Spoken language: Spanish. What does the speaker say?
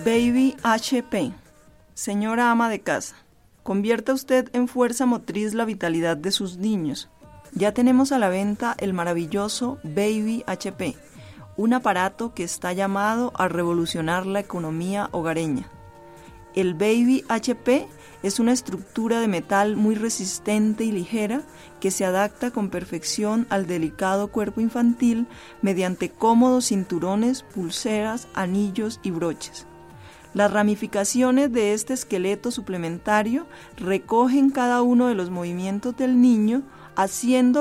Baby HP. Señora ama de casa, convierta usted en fuerza motriz la vitalidad de sus niños. Ya tenemos a la venta el maravilloso Baby HP, un aparato que está llamado a revolucionar la economía hogareña. El Baby HP es una estructura de metal muy resistente y ligera que se adapta con perfección al delicado cuerpo infantil mediante cómodos cinturones, pulseras, anillos y broches. Las ramificaciones de este esqueleto suplementario recogen cada uno de los movimientos del niño, haciendo